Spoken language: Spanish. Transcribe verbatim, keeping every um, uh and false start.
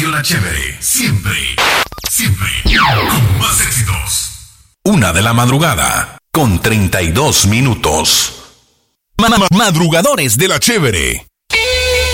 Radio La Chévere, siempre, siempre, con más éxitos. Una de la madrugada, con treinta y dos minutos. Madrugadores de La Chévere.